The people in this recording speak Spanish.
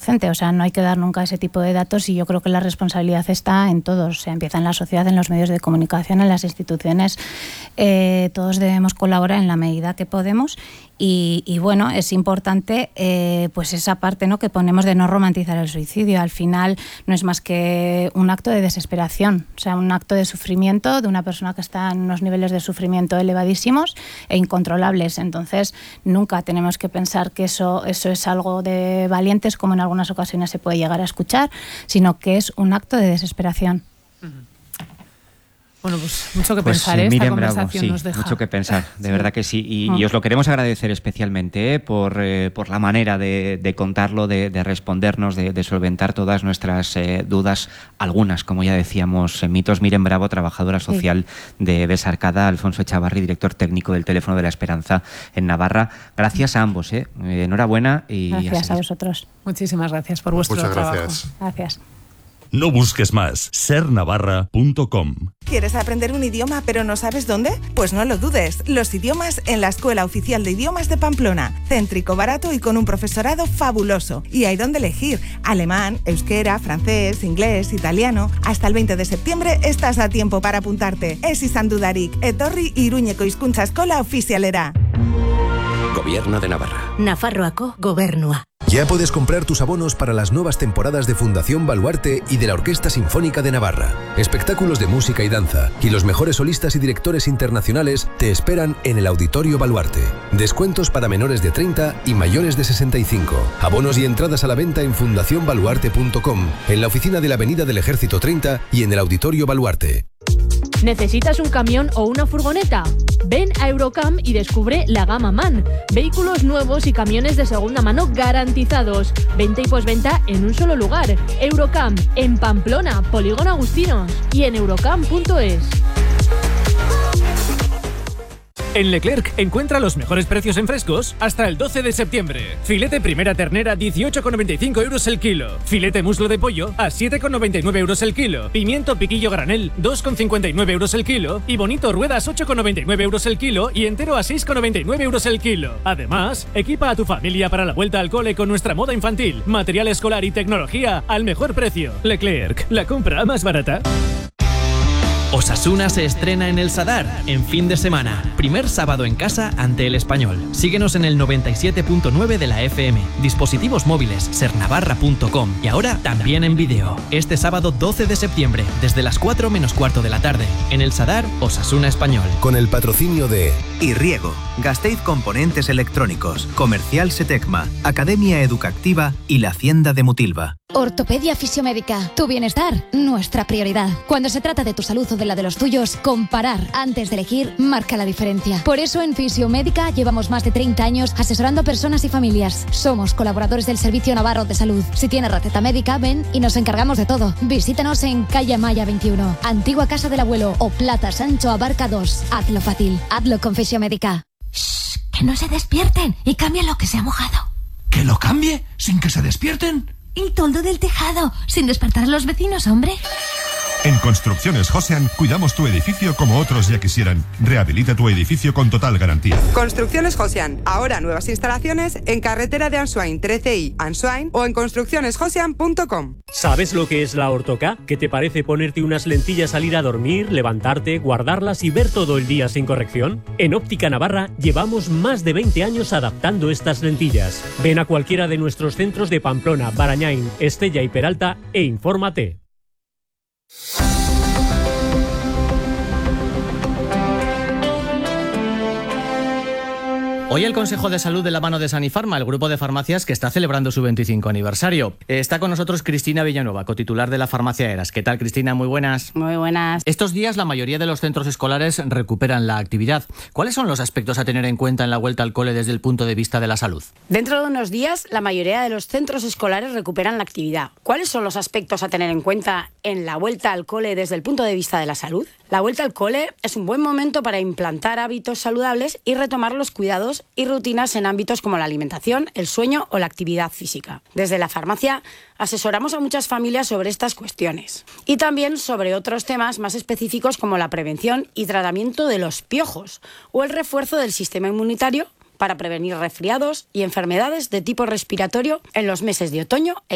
docente. O sea, no hay que dar nunca ese tipo de datos y yo creo que la responsabilidad está en todos. O sea, empieza en la sociedad, en los medios de comunicación, en las instituciones. Todos debemos colaborar en la medida que podemos. Y bueno, es importante pues esa parte, ¿no?, que ponemos de no romantizar el suicidio. Al final no es más que un acto de desesperación, o sea, un acto de sufrimiento de una persona que está en unos niveles de sufrimiento elevadísimos e incontrolables. Entonces nunca tenemos que pensar que eso es algo de valientes, como en algunas ocasiones se puede llegar a escuchar, sino que es un acto de desesperación. Bueno, pues mucho que pensar, esta Miriam conversación Bravo, nos deja. mucho que pensar, de verdad que sí. Y os lo queremos agradecer especialmente por la manera de contarlo, de respondernos, de solventar todas nuestras dudas, algunas, como ya decíamos, mitos. Miriam Bravo, trabajadora social de Besarkada, Alfonso Echavarri, director técnico del Teléfono de la Esperanza en Navarra. Gracias a ambos, enhorabuena. Y gracias a vosotros. Muchísimas gracias por vuestro trabajo. Gracias. No busques más. sernavarra.com. ¿Quieres aprender un idioma pero no sabes dónde? Pues no lo dudes. Los idiomas en la Escuela Oficial de Idiomas de Pamplona. Céntrico, barato y con un profesorado fabuloso. Y hay donde elegir. Alemán, euskera, francés, inglés, italiano. Hasta el 20 de septiembre estás a tiempo para apuntarte. Ez izan dudarik. Etorri Iruñeko hizkuntza eskola ofizialera. Gobierno de Navarra. Nafarroako Gobernua. Ya puedes comprar tus abonos para las nuevas temporadas de Fundación Baluarte y de la Orquesta Sinfónica de Navarra. Espectáculos de música y danza y los mejores solistas y directores internacionales te esperan en el Auditorio Baluarte. Descuentos para menores de 30 y mayores de 65. Abonos y entradas a la venta en fundacionbaluarte.com, en la oficina de la Avenida del Ejército 30 y en el Auditorio Baluarte. ¿Necesitas un camión o una furgoneta? Ven a Eurocam y descubre la gama MAN. Vehículos nuevos y camiones de segunda mano garantizados. Venta y posventa en un solo lugar. Eurocam, en Pamplona, Polígono Agustinos y en eurocam.es. En Leclerc encuentra los mejores precios en frescos hasta el 12 de septiembre. Filete primera ternera 18,95 euros el kilo. Filete muslo de pollo a 7,99 euros el kilo. Pimiento piquillo granel 2,59 euros el kilo. Y bonito ruedas 8,99 euros el kilo y entero a 6,99 euros el kilo. Además, equipa a tu familia para la vuelta al cole con nuestra moda infantil, material escolar y tecnología al mejor precio. Leclerc, la compra más barata. Osasuna se estrena en el Sadar en fin de semana. Primer sábado en casa ante el Español. Síguenos en el 97.9 de la FM. Dispositivos móviles, sernavarra.com. Y ahora también en vídeo. Este sábado 12 de septiembre, desde las 4 menos cuarto de la tarde. En el Sadar, Osasuna Español. Con el patrocinio de Irriego, Gasteiz Componentes Electrónicos, Comercial Setecma, Academia Educativa y la Hacienda de Mutilva. Ortopedia Fisiomédica. Tu bienestar, nuestra prioridad. Cuando se trata de tu salud o de la de los tuyos, comparar antes de elegir marca la diferencia. Por eso en Fisiomédica llevamos más de 30 años asesorando a personas y familias. Somos colaboradores del Servicio Navarro de Salud. Si tienes receta médica, ven y nos encargamos de todo. Visítanos en Calle Amaya 21, Antigua Casa del Abuelo o Plata Sancho Abarca 2. Hazlo fácil. Hazlo con Fisiomédica. Shh, que no se despierten y cambien lo que se ha mojado. ¿Que lo cambie sin que se despierten? El toldo del tejado, sin despertar a los vecinos, hombre. En Construcciones Josean cuidamos tu edificio como otros ya quisieran. Rehabilita tu edificio con total garantía. Construcciones Josean, ahora nuevas instalaciones en carretera de Ansoain 13i, Ansoain o en construccionesjosean.com. ¿Sabes lo que es la ortoca? ¿Qué te parece ponerte unas lentillas al ir a dormir, levantarte, guardarlas y ver todo el día sin corrección? En Óptica Navarra llevamos más de 20 años adaptando estas lentillas. Ven a cualquiera de nuestros centros de Pamplona, Barañáin, Estella y Peralta e infórmate. Hoy el Consejo de Salud de la mano de Sanifarma, el grupo de farmacias que está celebrando su 25 aniversario. Está con nosotros Cristina Villanueva, cotitular de la farmacia Eras. ¿Qué tal, Cristina? Muy buenas. Muy buenas. Estos días la mayoría de los centros escolares recuperan la actividad. ¿Cuáles son los aspectos a tener en cuenta en la vuelta al cole desde el punto de vista de la salud? Dentro de unos días, la mayoría de los centros escolares recuperan la actividad. ¿Cuáles son los aspectos a tener en cuenta en la vuelta al cole desde el punto de vista de la salud? La vuelta al cole es un buen momento para implantar hábitos saludables y retomar los cuidados y rutinas en ámbitos como la alimentación, el sueño o la actividad física. Desde la farmacia asesoramos a muchas familias sobre estas cuestiones y también sobre otros temas más específicos como la prevención y tratamiento de los piojos o el refuerzo del sistema inmunitario para prevenir resfriados y enfermedades de tipo respiratorio en los meses de otoño e